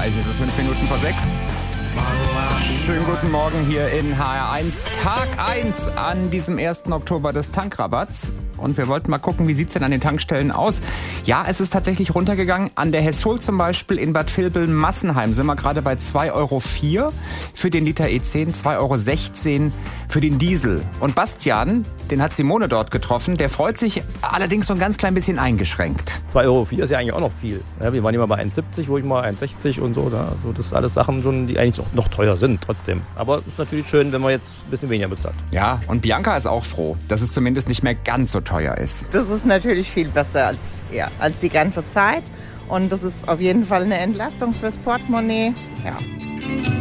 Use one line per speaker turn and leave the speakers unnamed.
Hier ist es 5 Minuten vor 6. Schönen guten Morgen hier in HR1. Tag 1 an diesem 1. Oktober des Tankrabatts. Und wir wollten mal gucken, wie sieht es denn an den Tankstellen aus? Ja, es ist tatsächlich runtergegangen. An der Hessol zum Beispiel in Bad Vilbel-Massenheim sind wir gerade bei 2,04 Euro für den Liter E10, 2,16 Euro für den Diesel. Und Bastian, den hat Simone dort getroffen, der freut sich allerdings so ein ganz klein bisschen eingeschränkt.
2,04 Euro ist ja eigentlich auch noch viel. Ja, wir waren immer bei 1,70, wo ich mal 1,60 und so. Also das sind alles Sachen, schon, die eigentlich noch teuer sind trotzdem. Aber es ist natürlich schön, wenn man jetzt ein bisschen weniger bezahlt.
Ja, und Bianca ist auch froh, dass es zumindest nicht mehr ganz so teuer ist.
Das ist natürlich viel besser als die ganze Zeit. Und das ist auf jeden Fall eine Entlastung fürs Portemonnaie. Ja.